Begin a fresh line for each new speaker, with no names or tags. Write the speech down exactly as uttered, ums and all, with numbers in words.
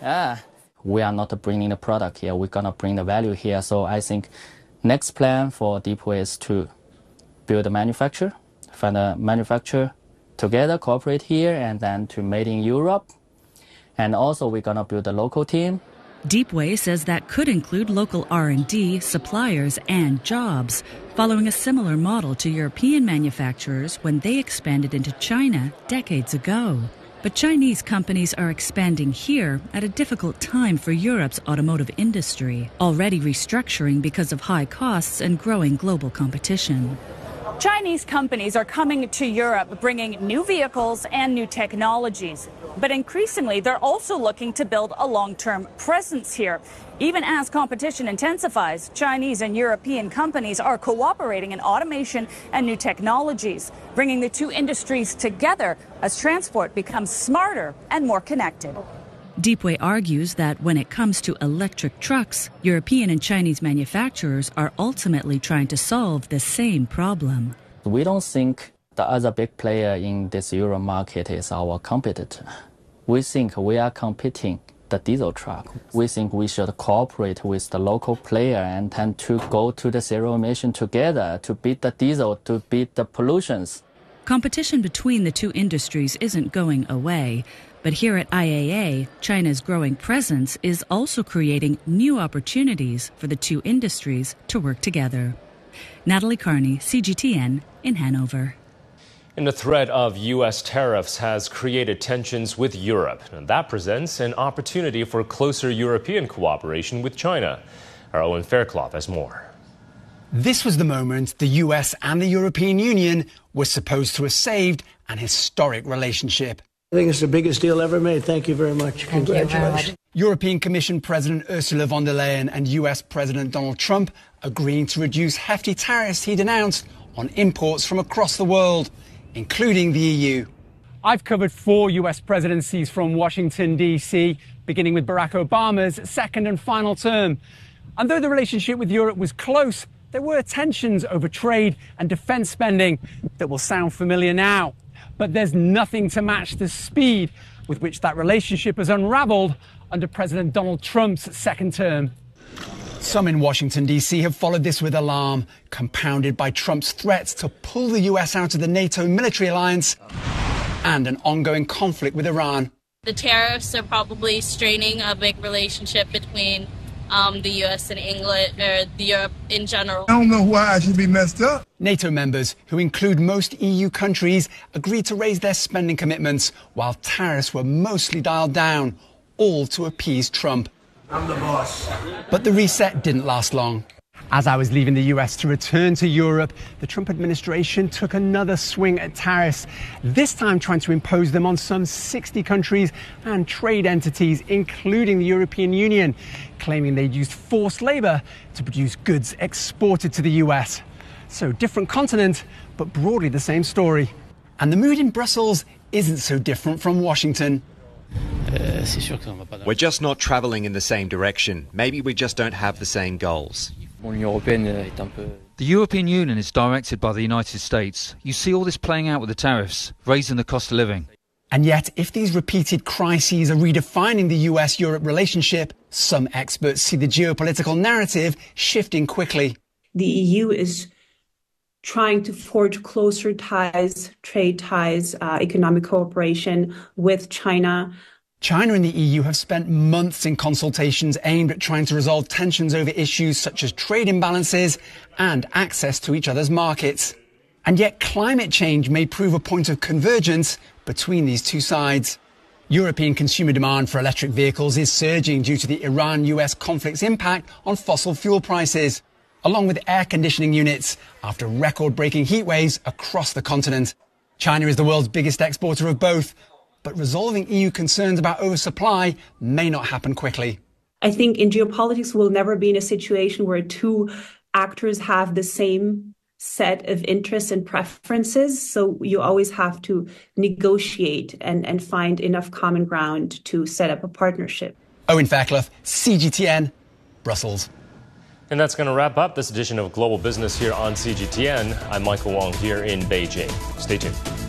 ah, we are not bringing the product here. We're going to bring the value here. So I think next plan for Deepway is to build a manufacturer, find a manufacturer together, cooperate here, and then to made in Europe. And also we're going to build a local team.
Deepway says that could include local R and D, suppliers, and jobs, following a similar model to European manufacturers when they expanded into China decades ago. But Chinese companies are expanding here at a difficult time for Europe's automotive industry, already restructuring because of high costs and growing global competition.
Chinese companies are coming to Europe bringing new vehicles and new technologies. But increasingly, they're also looking to build a long-term presence here. Even as competition intensifies, Chinese and European companies are cooperating in automation and new technologies, bringing the two industries together as transport becomes smarter and more connected.
Deepway argues that when it comes to electric trucks, European and Chinese manufacturers are ultimately trying to solve the same problem.
We don't think the other big player in this Euro market is our competitor. We think we are competing the diesel truck. We think we should cooperate with the local player and tend to go to the zero emission together to beat the diesel, to beat the pollutions.
Competition between the two industries isn't going away. But here at I A A, China's growing presence is also creating new opportunities for the two industries to work together. Natalie Carney, C G T N, in Hanover.
And the threat of U S tariffs has created tensions with Europe, and that presents an opportunity for closer European cooperation with China. Our Owen Fairclough has more.
This was the moment the U S and the European Union were supposed to have saved an historic relationship.
I think it's the biggest deal ever made. Thank you very much.
Thank Congratulations. You very much.
European Commission President Ursula von der Leyen and U S President Donald Trump agreeing to reduce hefty tariffs he'd announced on imports from across the world, including the E U.
I've covered four U S presidencies from Washington, D C, beginning with Barack Obama's second and final term. And though the relationship with Europe was close, there were tensions over trade and defence spending that will sound familiar now. But there's nothing to match the speed with which that relationship has unravelled under President Donald Trump's second term.
Some in Washington, D C have followed this with alarm, compounded by Trump's threats to pull the U S out of the NATO military alliance and an ongoing conflict with Iran.
The tariffs are probably straining a big relationship between um, the U S and England, or the Europe in general.
I don't know why I should be messed up.
NATO members, who include most E U countries, agreed to raise their spending commitments, while tariffs were mostly dialed down, all to appease Trump.
I'm the boss.
But the reset didn't last long.
As I was leaving the U S to return to Europe, the Trump administration took another swing at tariffs, this time trying to impose them on some sixty countries and trade entities, including the European Union, claiming they'd used forced labour to produce goods exported to the U S. So different continent, but broadly the same story.
And the mood in Brussels isn't so different from Washington.
We're just not travelling in the same direction. Maybe we just don't have the same goals.
The European Union is directed by the United States. You see all this playing out with the tariffs, raising the cost of living.
And yet, if these repeated crises are redefining the U S-Europe relationship, some experts see the geopolitical narrative shifting quickly.
The E U is trying to forge closer ties, trade ties, uh, economic cooperation with China.
China and the E U have spent months in consultations aimed at trying to resolve tensions over issues such as trade imbalances and access to each other's markets. And yet climate change may prove a point of convergence between these two sides. European consumer demand for electric vehicles is surging due to the Iran-U S conflict's impact on fossil fuel prices, along with air conditioning units after record-breaking heat waves across the continent. China is the world's biggest exporter of both, but resolving E U concerns about oversupply may not happen quickly.
I think in geopolitics we'll never be in a situation where two actors have the same set of interests and preferences. So you always have to negotiate and, and find enough common ground to set up a partnership.
Owen Fairclough, C G T N, Brussels.
And that's going to wrap up this edition of Global Business here on C G T N. I'm Michael Wong here in Beijing. Stay tuned.